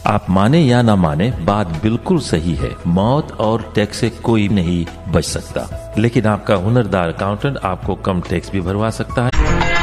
आप माने या ना माने, बात बिल्कुल सही है। मौत और टैक्स से कोई नहीं बच सकता, लेकिन आपका हुनरदार अकाउंटेंट आपको कम टैक्स भी भरवा सकता है।